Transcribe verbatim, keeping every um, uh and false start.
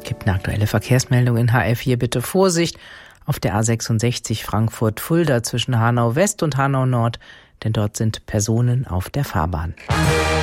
gibt eine aktuelle Verkehrsmeldung in H F vier. Bitte Vorsicht auf der A sechsundsechzig Frankfurt-Fulda zwischen Hanau West und Hanau Nord, denn dort sind Personen auf der Fahrbahn.